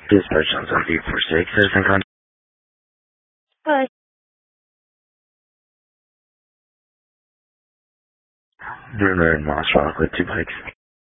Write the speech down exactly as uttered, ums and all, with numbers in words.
Dispatch on seven eight four six. Citizen contact. Hi. Rumor in Moss Rock with two bikes.